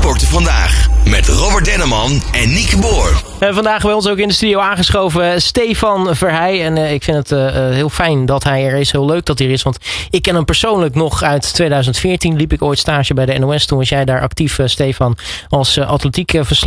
Sporten Vandaag met Robert Denneman en Nieke Boer. Vandaag bij ons ook in de studio aangeschoven Stefan Verheij. En ik vind het heel fijn dat hij er is. Heel leuk dat hij er is. Want ik ken hem persoonlijk nog uit 2014. Liep ik ooit stage bij de NOS. Toen was jij daar actief, Stefan, als atletiek